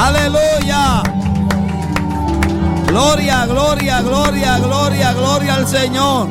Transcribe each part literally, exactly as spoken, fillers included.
Aleluya. Gloria, gloria, gloria, gloria, gloria al Señor.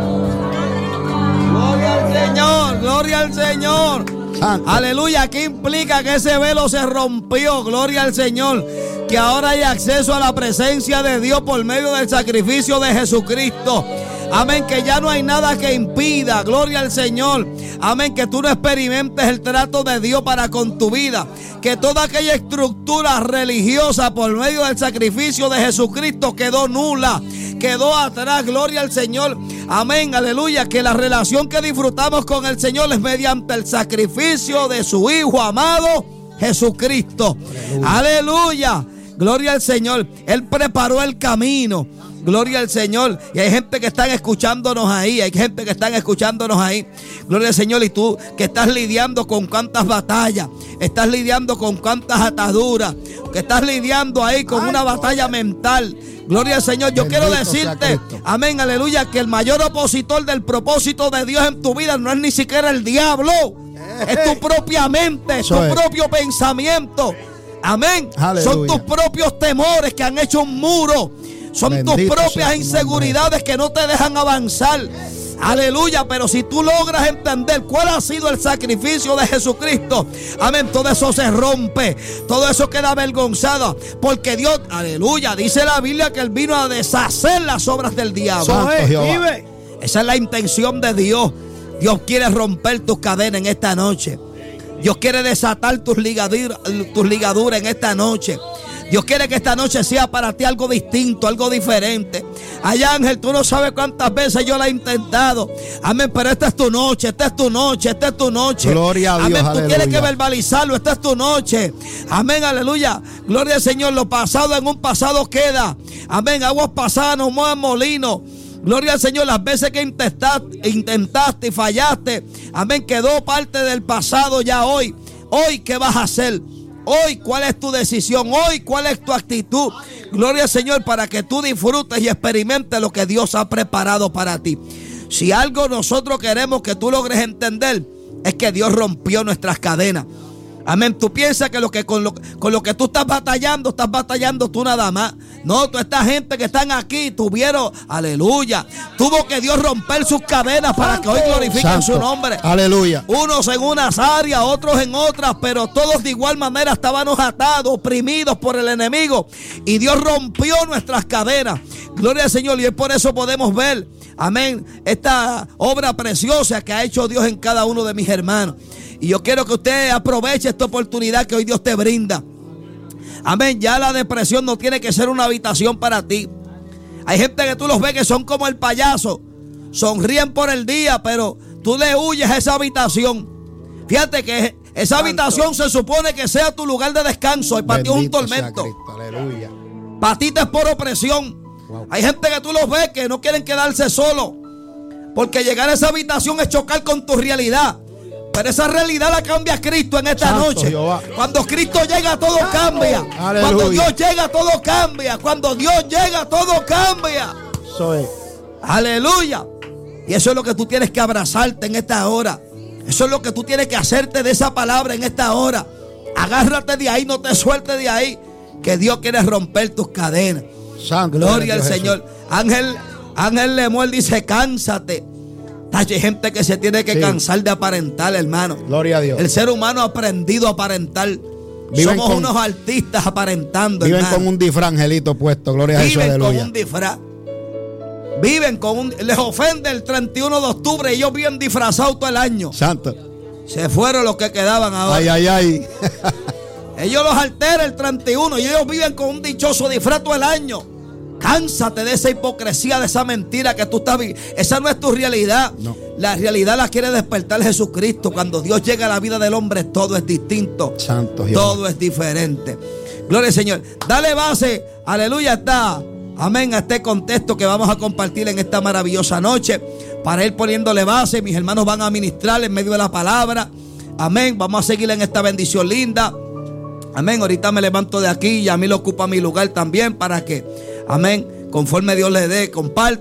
Gloria al Señor, gloria al Señor. Santo. Aleluya, ¿qué implica que ese velo se rompió? Gloria al Señor. Que ahora hay acceso a la presencia de Dios por medio del sacrificio de Jesucristo. Amén, que ya no hay nada que impida, gloria al Señor. Amén, que tú no experimentes el trato de Dios para con tu vida. Que toda aquella estructura religiosa por medio del sacrificio de Jesucristo quedó nula, quedó atrás, gloria al Señor. Amén, aleluya, que la relación que disfrutamos con el Señor es mediante el sacrificio de su Hijo amado Jesucristo. Aleluya, aleluya. Gloria al Señor. Él preparó el camino. Gloria al Señor. Y hay gente que están escuchándonos ahí. Hay gente que están escuchándonos ahí. Gloria al Señor. Y tú que estás lidiando con cuántas batallas. Estás lidiando con cuántas ataduras. Que estás lidiando ahí con una batalla mental. Gloria al Señor. Yo quiero decirte, amén, aleluya, que el mayor opositor del propósito de Dios en tu vida no es ni siquiera el diablo. Es tu propia mente, es tu propio pensamiento. Amén. Aleluya. Son tus propios temores que han hecho un muro. Son Bendito tus propias inseguridades que no te dejan avanzar. Aleluya. Pero si tú logras entender cuál ha sido el sacrificio de Jesucristo, amén, todo eso se rompe. Todo eso queda avergonzado. Porque Dios, aleluya, dice la Biblia que Él vino a deshacer las obras del diablo. Santo Jehová. Esa es la intención de Dios. Dios quiere romper tus cadenas en esta noche. Dios quiere desatar tus ligaduras, tus ligaduras en esta noche. Dios quiere que esta noche sea para ti algo distinto, algo diferente. Ay, Ángel, tú no sabes cuántas veces yo la he intentado. Amén, pero esta es tu noche, esta es tu noche, esta es tu noche. Gloria a Dios, amén, tú aleluya. Quieres que verbalizarlo, esta es tu noche. Amén, aleluya. Gloria al Señor, lo pasado en un pasado queda. Amén, aguas pasadas no mueven molino. Gloria al Señor, las veces que intentaste, intentaste y fallaste, amén, quedó parte del pasado ya hoy. Hoy, ¿qué vas a hacer? Hoy, ¿cuál es tu decisión? Hoy, ¿cuál es tu actitud? Gloria al Señor, para que tú disfrutes y experimentes lo que Dios ha preparado para ti. Si algo nosotros queremos que tú logres entender, es que Dios rompió nuestras cadenas. Amén. Tú piensas que, lo que con, lo, con lo que tú estás batallando, estás batallando tú nada más. No, toda esta gente que están aquí tuvieron, aleluya, tuvo que Dios romper sus cadenas para que hoy glorifiquen Santo. Su nombre. Aleluya. Unos en unas áreas, otros en otras, pero todos de igual manera estábamos atados, oprimidos por el enemigo. Y Dios rompió nuestras cadenas. Gloria al Señor. Y es por eso podemos ver, amén, esta obra preciosa que ha hecho Dios en cada uno de mis hermanos. Y yo quiero que usted aproveche esta oportunidad que hoy Dios te brinda. Amén. Ya la depresión no tiene que ser una habitación para ti. Hay gente que tú los ves que son como el payaso. Sonríen por el día, pero tú le huyes a esa habitación. Fíjate que esa habitación se supone que sea tu lugar de descanso. Y para ti es un tormento. Aleluya. Para ti te es por opresión. Wow. Hay gente que tú los ves que no quieren quedarse solos. Porque llegar a esa habitación es chocar con tu realidad. Pero esa realidad la cambia Cristo en esta Santo noche. Jehová. Cuando Cristo llega, todo cambia. Aleluya. Cuando Dios llega, todo cambia. Cuando Dios llega, todo cambia. Eso es. Aleluya. Y eso es lo que tú tienes que abrazarte en esta hora. Eso es lo que tú tienes que hacerte de esa palabra en esta hora. Agárrate de ahí, no te sueltes de ahí. Que Dios quiere romper tus cadenas. Santo Gloria al Señor. Jesús. Ángel, Ángel Lemuel dice, cánsate. Hay gente que se tiene que sí. cansar de aparentar, hermano. Gloria a Dios. El ser humano ha aprendido a aparentar. Viven Somos con, unos artistas aparentando, Viven hermano. con un disfraz angelito puesto. Gloria a Jesús. Viven aleluya. con un disfraz. Viven con un... Les ofende el treinta y uno de octubre y ellos viven disfrazados todo el año. Santo. Se fueron los que quedaban ahora. Ay, ay, ay. Ellos los alteran el treinta y uno y ellos viven con un dichoso disfraz todo el año. Cánsate de esa hipocresía, de esa mentira que tú estás viviendo. Esa no es tu realidad. No. La realidad la quiere despertar Jesucristo. Cuando Dios llega a la vida del hombre, todo es distinto. Santo Dios. Todo es diferente. Gloria al Señor. Dale base, aleluya, está. Amén, a este contexto que vamos a compartir en esta maravillosa noche. Para ir poniéndole base, mis hermanos van a ministrar en medio de la palabra. Amén, vamos a seguir en esta bendición linda. Amén, ahorita me levanto de aquí y a mí lo ocupa mi lugar también para que... Amén. Conforme Dios le dé, comparta.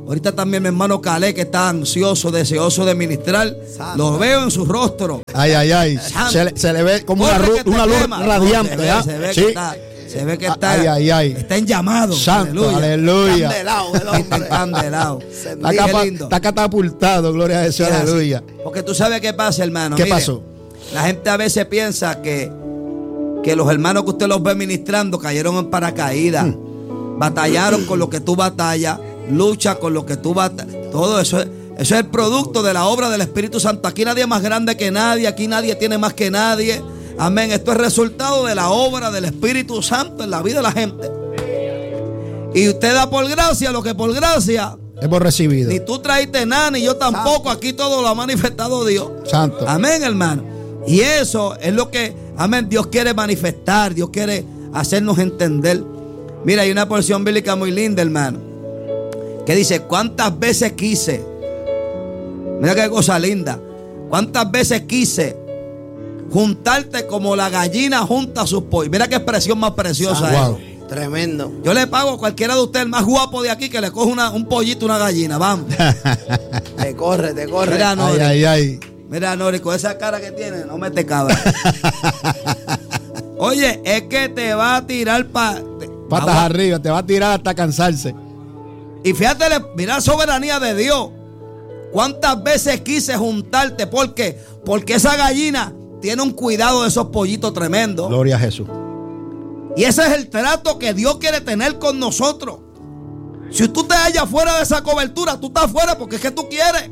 Ahorita también mi hermano Calé, que está ansioso, deseoso de ministrar. Santo. Lo veo en su rostro. Ay, ay, ay. Se le, se le ve como una, ru, una luz radiante. Se ve, ¿eh? se ve sí. que está, se ve que está, ay, ay, ay. está en llamado. Santo, aleluya. Candelado. Está, capa, está catapultado, gloria a Jesús, aleluya. Porque tú sabes qué pasa, hermano. ¿Qué Mire, pasó? La gente a veces piensa que, que los hermanos que usted los ve ministrando cayeron en paracaídas. Hmm. Batallaron con lo que tú batallas. Lucha con lo que tú batallas. Todo eso es, eso es el producto de la obra del Espíritu Santo. Aquí nadie es más grande que nadie. Aquí nadie tiene más que nadie. Amén. Esto es resultado de la obra del Espíritu Santo en la vida de la gente. Y usted da por gracia lo que por gracia hemos recibido. Ni tú traíste nada, ni yo tampoco. Santo. Aquí todo lo ha manifestado Dios. Santo. Amén, hermano. Y eso es lo que, amén, Dios quiere manifestar. Dios quiere hacernos entender. Mira, hay una porción bíblica muy linda, hermano, que dice: ¿cuántas veces quise? Mira qué cosa linda. ¿Cuántas veces quise juntarte como la gallina junta a sus pollos? Mira qué expresión más preciosa es. Wow. Tremendo. Yo le pago a cualquiera de ustedes, el más guapo de aquí, que le coge una, un pollito, una gallina. Vamos. Te corre, te corre. Mira, Nori. Ay, ay, ay. Mira, Nori, con esa cara que tiene, no me te cabra. Oye, es que te va a tirar pa, patas agua. Arriba, te va a tirar hasta cansarse. Y fíjate, mira la soberanía de Dios. ¿Cuántas veces quise juntarte? ¿Por qué? Porque esa gallina tiene un cuidado de esos pollitos tremendos. Gloria a Jesús. Y ese es el trato que Dios quiere tener con nosotros. Si tú te hallas fuera de esa cobertura, tú estás fuera porque es que tú quieres.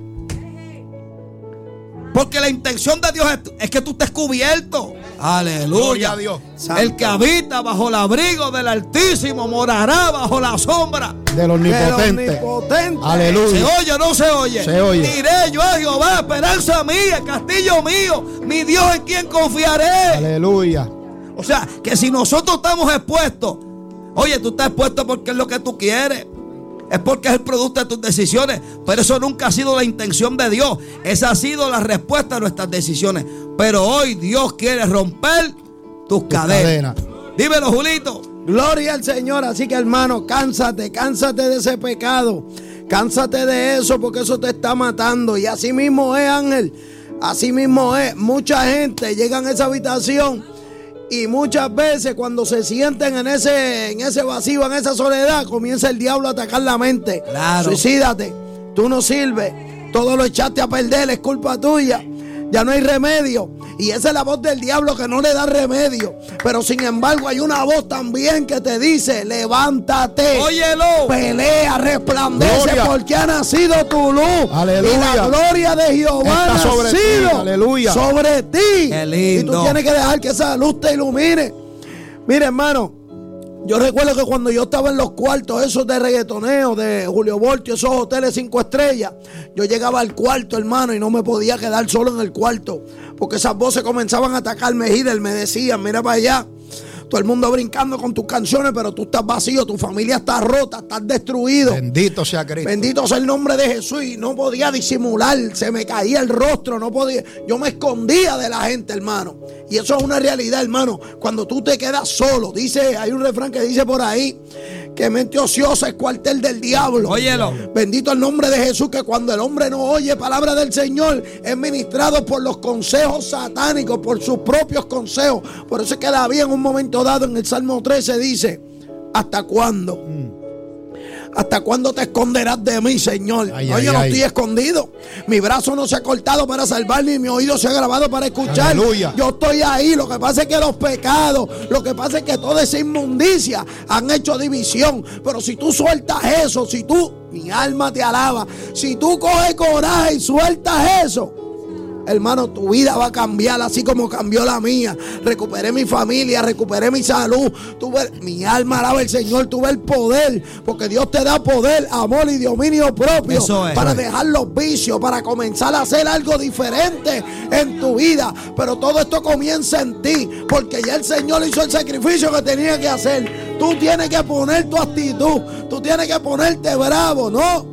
Porque la intención de Dios es, es que tú estés cubierto. Aleluya. Gloria a Dios. El que habita bajo el abrigo del Altísimo morará bajo la sombra del Omnipotente. Del omnipotente. Aleluya. ¿Se oye o no se oye? Se oye. Diré yo a Jehová, esperanza mía, castillo mío, mi Dios en quien confiaré. Aleluya. O sea, que si nosotros estamos expuestos, oye, tú estás expuesto porque es lo que tú quieres. Es porque es el producto de tus decisiones. Pero eso nunca ha sido la intención de Dios. Esa ha sido la respuesta a nuestras decisiones. Pero hoy Dios quiere romper tus, tus cadenas. cadenas. Dímelo, Julito. Gloria al Señor. Así que, hermano, cánsate, cánsate de ese pecado. Cánsate de eso, porque eso te está matando. Y así mismo es, Ángel. Así mismo es. Mucha gente llega a esa habitación y muchas veces cuando se sienten en ese, en ese vacío, en esa soledad, comienza el diablo a atacar la mente. Claro. Suicídate, tú no sirves, todo lo echaste a perder, es culpa tuya. Ya no hay remedio. Y esa es la voz del diablo que no le da remedio. Pero sin embargo hay una voz también que te dice: levántate, óyelo, pelea, resplandece, gloria, porque ha nacido tu luz. Aleluya. Y la gloria de Jehová ha nacido sobre ti. Aleluya. Sobre ti. Qué lindo. Y tú tienes que dejar que esa luz te ilumine. Mire, hermano, yo recuerdo que cuando yo estaba en los cuartos esos de reggaetoneo, de Julio Voltio, esos hoteles cinco estrellas, yo llegaba al cuarto, hermano, y no me podía quedar solo en el cuarto, porque esas voces comenzaban a atacarme. Hider, me decían: mira para allá, todo el mundo brincando con tus canciones, pero tú estás vacío, tu familia está rota, estás destruido. Bendito sea Cristo. Bendito sea el nombre de Jesús. Y no podía disimular, se me caía el rostro, no podía. Yo me escondía de la gente, hermano. Y eso es una realidad, hermano. Cuando tú te quedas solo, dice, hay un refrán que dice por ahí, que mente ociosa es cuartel del diablo. Óyelo. Bendito el nombre de Jesús, que cuando el hombre no oye palabra del Señor, es ministrado por los consejos satánicos, por sus propios consejos. Por eso es que David en un momento dado en el Salmo trece dice: ¿hasta cuándo? Mm. ¿Hasta cuándo te esconderás de mí, Señor? Ay, no, ay, yo no ay. estoy escondido. Mi brazo no se ha cortado para salvarme y mi oído se ha grabado para escuchar. Aleluya. Yo estoy ahí. Lo que pasa es que los pecados, lo que pasa es que toda esa inmundicia han hecho división. Pero si tú sueltas eso, si tú, mi alma te alaba, si tú coges coraje y sueltas eso, hermano, tu vida va a cambiar así como cambió la mía. Recuperé mi familia, recuperé mi salud. Tuve, mi alma alaba al Señor, tuve el poder, porque Dios te da poder, amor y dominio propio. Eso es, para eso es. dejar los vicios, para comenzar a hacer algo diferente en tu vida. Pero todo esto comienza en ti, porque ya el Señor hizo el sacrificio que tenía que hacer. Tú tienes que poner tu actitud, tú tienes que ponerte bravo, ¿no?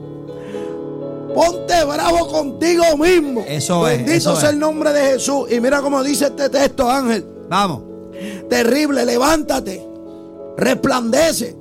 Ponte bravo contigo mismo. Eso es. Bendito eso sea es. el nombre de Jesús. Y mira cómo dice este texto, Ángel. Vamos. Terrible, levántate, resplandece.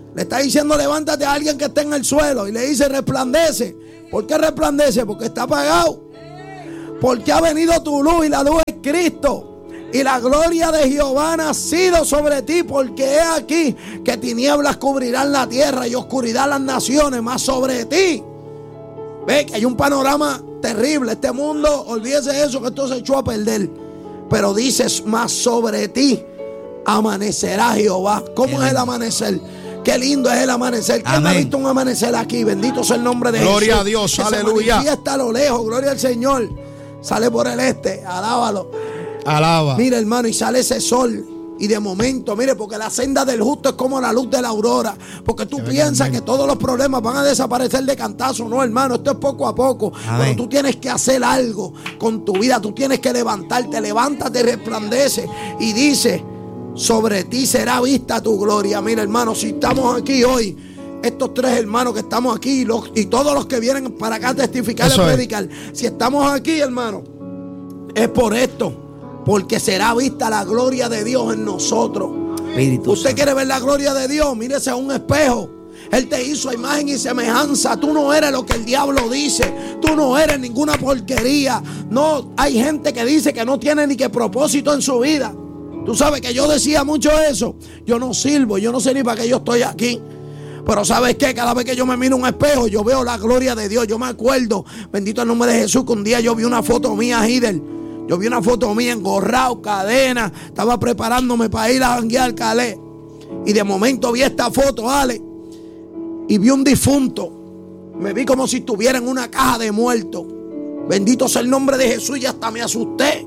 Le está diciendo levántate a alguien que está en el suelo y le dice resplandece. ¿Por qué resplandece? Porque está apagado. Porque ha venido tu luz y la luz es Cristo. Y la gloria de Jehová ha nacido sobre ti, porque he aquí que tinieblas cubrirán la tierra y oscuridad las naciones, más sobre ti. Ve que hay un panorama terrible. Este mundo, olvídese de eso, que esto se echó a perder. Pero dices, más sobre ti amanecerá Jehová. ¿Cómo es el amanecer? Qué lindo es el amanecer. ¿Quién ha visto un amanecer aquí? Bendito sea el nombre de gloria Jesús. A Dios, que aleluya. Se está a lo lejos, gloria al Señor. Sale por el este, alábalo. Alaba. Mira, hermano, y sale ese sol. Y de momento, mire, porque la senda del justo es como la luz de la aurora. Porque tú piensas que todos los problemas van a desaparecer de cantazo. No, hermano, esto es poco a poco. Amén. Pero tú tienes que hacer algo con tu vida. Tú tienes que levantarte. Levántate, resplandece. Y dice, sobre ti será vista tu gloria. Mira, hermano, si estamos aquí hoy, estos tres hermanos que estamos aquí los, y todos los que vienen para acá a testificar y predicar, si estamos aquí, hermano, es por esto. Porque será vista la gloria de Dios en nosotros. Espíritu Usted Santo. Quiere ver la gloria de Dios, mírese a un espejo. Él te hizo a imagen y semejanza. Tú no eres lo que el diablo dice. Tú no eres ninguna porquería. No, hay gente que dice que no tiene ni qué propósito en su vida. Tú sabes que yo decía mucho eso. Yo no sirvo, yo no sé ni para qué yo estoy aquí. Pero ¿sabes qué? Cada vez que yo me miro en un espejo, yo veo la gloria de Dios. Yo me acuerdo, bendito el nombre de Jesús, que un día yo vi una foto mía, Hider. Yo vi una foto mía engorrado, cadena. Estaba preparándome para ir a janguear Calais. Y de momento vi esta foto, Ale. Y vi un difunto. Me vi como si estuviera en una caja de muertos. Bendito sea el nombre de Jesús y hasta me asusté.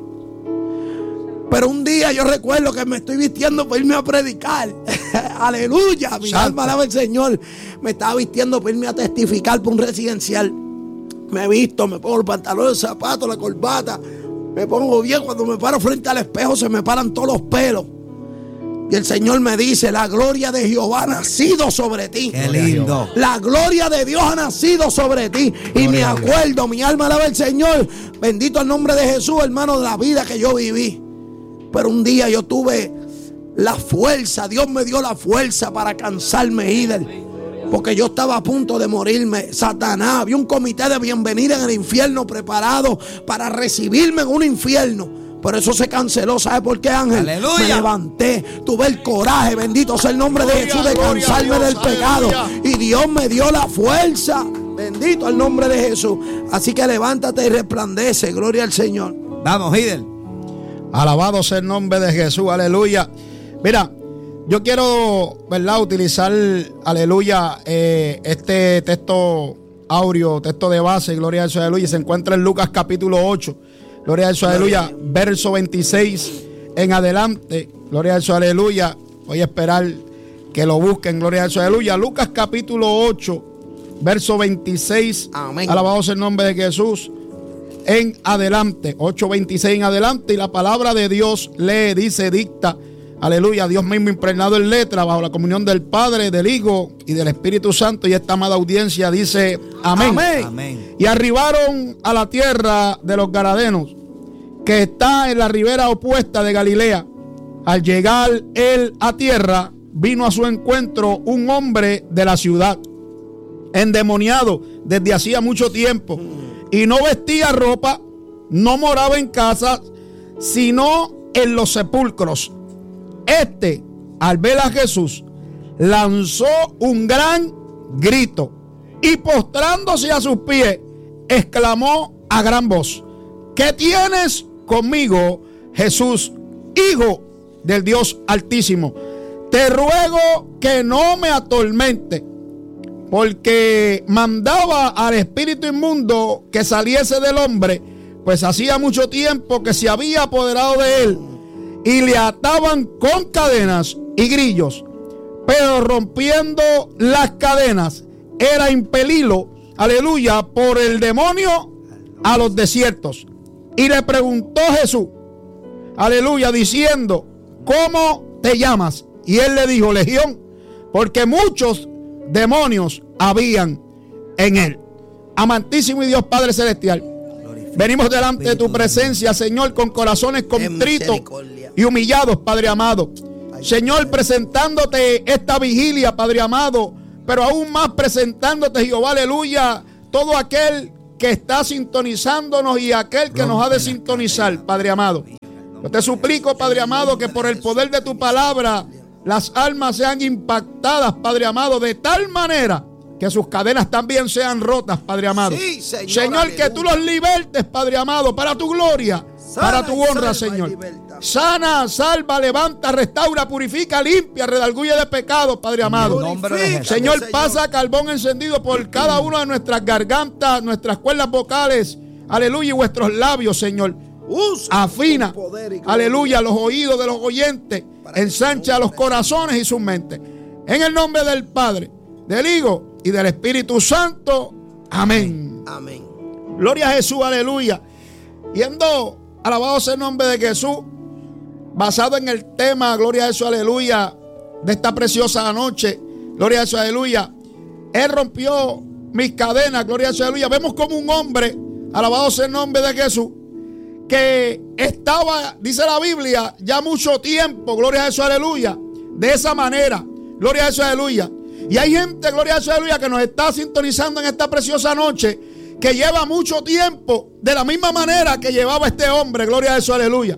Pero un día yo recuerdo que me estoy vistiendo para irme a predicar. Aleluya. Mi alma alaba al Señor. Me estaba vistiendo para irme a testificar para un residencial. Me he visto, me pongo el pantalón, el zapato, la corbata. Me pongo bien. Cuando me paro frente al espejo se me paran todos los pelos. Y el Señor me dice, la gloria de Jehová ha nacido sobre ti. Qué lindo. La gloria de Dios ha nacido sobre ti. Y me acuerdo, mi alma alaba al Señor. Bendito el nombre de Jesús, hermano, de la vida que yo viví. Pero un día yo tuve la fuerza. Dios me dio la fuerza para cansarme, Hider. Porque yo estaba a punto de morirme. Satanás, había un comité de bienvenida en el infierno preparado para recibirme en un infierno. Pero eso se canceló. ¿Sabe por qué, Ángel? Aleluya. Me levanté, tuve el coraje, bendito sea el nombre gloria, de Jesús, de gloria, cansarme Dios, del pecado. Aleluya. Y Dios me dio la fuerza. Bendito el nombre de Jesús. Así que levántate y resplandece. Gloria al Señor. Vamos, Hider. Alabado sea el nombre de Jesús. Aleluya. Mira, yo quiero, ¿verdad?, utilizar, aleluya, eh, este texto áureo, texto de base, gloria al Señor, aleluya. Se encuentra en Lucas capítulo ocho. Gloria al Señor, aleluya, verso veintiséis en adelante. Gloria al Señor, aleluya. Voy a esperar que lo busquen. Gloria al Señor, aleluya. Lucas capítulo ocho, verso veintiséis. Amén. Alabado sea el nombre de Jesús. En adelante, ocho veintiséis en adelante. Y la palabra de Dios lee, dice, dicta. Aleluya, Dios mismo impregnado en letra, bajo la comunión del Padre, del Hijo y del Espíritu Santo. Y esta amada audiencia dice amén. Amén. Amén. Y arribaron a la tierra de los Gadarenos, que está en la ribera opuesta de Galilea. Al llegar él a tierra, vino a su encuentro un hombre de la ciudad, endemoniado desde hacía mucho tiempo, y no vestía ropa, no moraba en casa, sino en los sepulcros. Este, al ver a Jesús, lanzó un gran grito y postrándose a sus pies, exclamó a gran voz: ¿qué tienes conmigo, Jesús, Hijo del Dios Altísimo? Te ruego que no me atormente. Porque mandaba al espíritu inmundo que saliese del hombre, pues hacía mucho tiempo que se había apoderado de él, y le ataban con cadenas y grillos, pero rompiendo las cadenas era impelilo, aleluya, por el demonio a los desiertos. Y le preguntó Jesús, aleluya, diciendo: ¿cómo te llamas? Y él le dijo: Legión, porque muchos demonios habían en él. Amantísimo y Dios Padre Celestial, venimos delante de tu presencia, Señor, con corazones contritos y humillados, Padre amado. Señor, presentándote esta vigilia, Padre amado, pero aún más presentándote, Jehová, aleluya, todo aquel que está sintonizándonos y aquel que nos ha de sintonizar, Padre amado. Yo te suplico, Padre amado, que por el poder de tu palabra las almas sean impactadas, Padre amado, de tal manera que sus cadenas también sean rotas, Padre amado. Sí, Señor, Señor, que tú los libertes, Padre amado, para tu gloria, Sana para tu honra, salva Señor. Sana, salva, levanta, restaura, purifica, limpia, redarguye de pecado, Padre amado. nombre de Jesús. Señor, Señor. pasa carbón encendido por cada una de nuestras gargantas, nuestras cuerdas vocales, aleluya, y vuestros labios, Señor. Usa Afina, tu poder y gloria. aleluya, los oídos de los oyentes, ensancha los corazones y sus mentes. En el nombre del Padre, del Hijo y del Espíritu Santo. Amén. Amén. Gloria a Jesús, aleluya. Yendo, alabado sea el nombre de Jesús, basado en el tema, gloria a Jesús, aleluya, de esta preciosa noche, gloria a Jesús, aleluya. Él rompió mis cadenas, gloria a Jesús, aleluya. Vemos como un hombre, alabado sea el nombre de Jesús, que estaba, dice la Biblia, ya mucho tiempo, gloria a Jesús, aleluya, de esa manera, gloria a Jesús, aleluya. Y hay gente, gloria a Jesús, aleluya, que nos está sintonizando en esta preciosa noche, que lleva mucho tiempo de la misma manera que llevaba este hombre, gloria a Jesús, aleluya.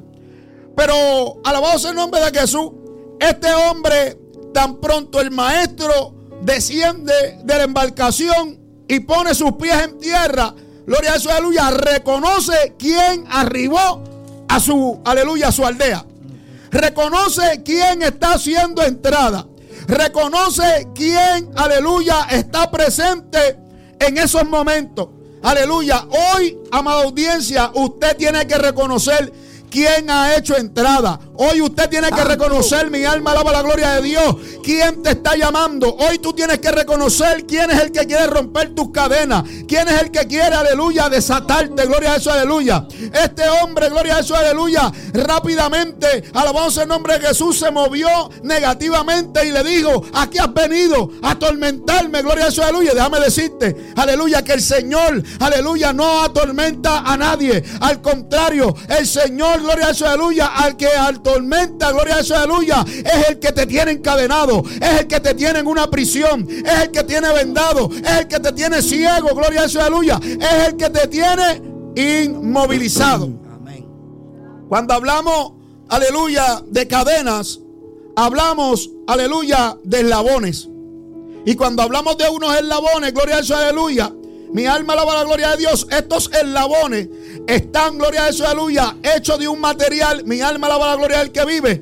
Pero alabado sea el nombre de Jesús, este hombre, tan pronto el maestro desciende de la embarcación y pone sus pies en tierra, gloria a Jesús, aleluya, reconoce quién arribó a su, aleluya, a su aldea. Reconoce quién está haciendo entrada. Reconoce quién, aleluya, está presente en esos momentos. Aleluya. Hoy, amada audiencia, usted tiene que reconocer quién ha hecho entrada. Hoy usted tiene que reconocer, mi alma alaba la gloria de Dios, quién te está llamando. Hoy tú tienes que reconocer quién es el que quiere romper tus cadenas, quién es el que quiere, aleluya, desatarte, gloria a Jesús, aleluya. Este hombre, gloria a Jesús, aleluya, rápidamente, alabamos el nombre de Jesús, se movió negativamente y le dijo: aquí has venido a atormentarme, gloria a Jesús, aleluya. Déjame decirte, aleluya, que el Señor, aleluya, no atormenta a nadie. Al contrario, el Señor, gloria a Jesús, aleluya, al que atormenta, gloria a Jesús, aleluya, es el que te tiene encadenado, es el que te tiene en una prisión, es el que tiene vendado, es el que te tiene ciego, gloria a Jesús, aleluya, es el que te tiene inmovilizado. Amén. Cuando hablamos, aleluya, de cadenas, hablamos, aleluya, de eslabones. Y cuando hablamos de unos eslabones, gloria a Jesús, aleluya, mi alma alaba la gloria de Dios. Estos eslabones están, gloria a Jesús, aleluya, hechos de un material, mi alma alaba la gloria del que vive,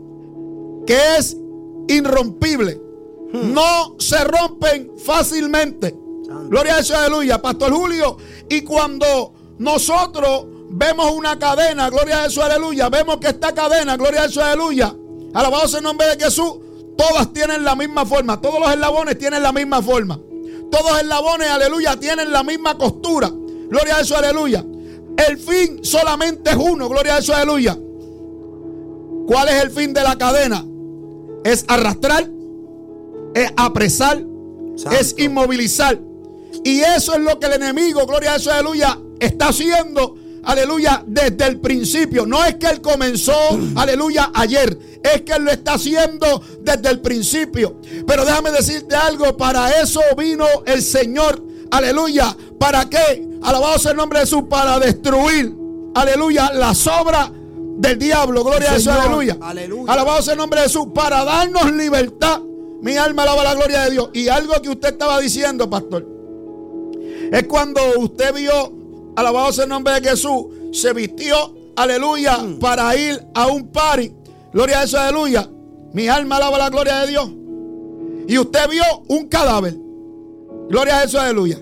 que es irrompible. Hmm. No se rompen fácilmente. Gloria a Jesús, aleluya, Pastor Julio. Y cuando nosotros vemos una cadena, gloria a Jesús, aleluya, vemos que esta cadena, gloria a Jesús, aleluya, alabado sea el nombre de Jesús, todas tienen la misma forma. Todos los eslabones tienen la misma forma. Todos los eslabones, aleluya, tienen la misma costura. Gloria a Jesús, aleluya. El fin solamente es uno, gloria a Jesús, aleluya. ¿Cuál es el fin de la cadena? Es arrastrar, es apresar, Santo. Es inmovilizar. Y eso es lo que el enemigo, gloria a Jesús, aleluya, está haciendo, aleluya, desde el principio. No es que él comenzó, aleluya, ayer. Es que él lo está haciendo desde el principio. Pero déjame decirte algo, para eso vino el Señor, aleluya. ¿Para qué? Alabado sea el nombre de Jesús, para destruir, aleluya, las obras del diablo, gloria a Jesús, aleluya. aleluya. Alabado sea el nombre de Jesús, para darnos libertad. Mi alma alaba la gloria de Dios. Y algo que usted estaba diciendo, pastor, es cuando usted vio, alabado sea el nombre de Jesús, se vistió, aleluya, mm. para ir a un party. Gloria a Jesús, aleluya. Mi alma alaba la gloria de Dios. Y usted vio un cadáver. Gloria a Jesús, aleluya.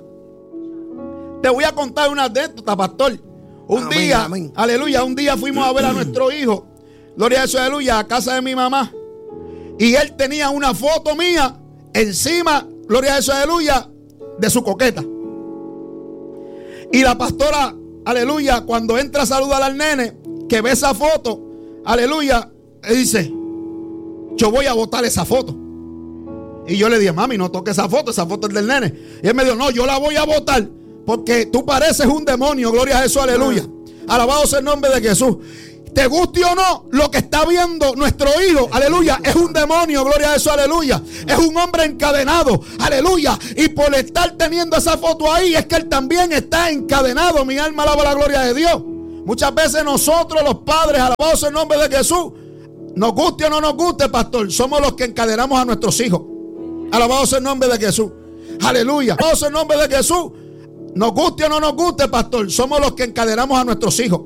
Te voy a contar una anécdota, pastor. Un amén, día, amén. aleluya, un día fuimos a ver a nuestro hijo. Gloria a Jesús, aleluya, a casa de mi mamá. Y él tenía una foto mía encima, gloria a Jesús, aleluya, de su coqueta. Y la pastora, aleluya, cuando entra a saludar al nene, que ve esa foto, aleluya, él dice: yo voy a botar esa foto. Y yo le dije: mami, no toque esa foto, esa foto es del nene. Y él me dijo: no, yo la voy a botar porque tú pareces un demonio, gloria a Jesús, aleluya. Alabado sea el nombre de Jesús. te guste o no, lo que está viendo nuestro hijo, aleluya, es un demonio, gloria a eso, aleluya. Es un hombre encadenado, aleluya. Y por estar teniendo esa foto ahí, es que él también está encadenado. Mi alma alaba la gloria de Dios. Muchas veces nosotros, los padres, alabados el nombre de Jesús, nos guste o no nos guste, pastor, somos los que encadenamos a nuestros hijos. Alabados el nombre de Jesús. Aleluya. Alabados el nombre de Jesús. Nos guste o no nos guste, pastor, somos los que encadenamos a nuestros hijos.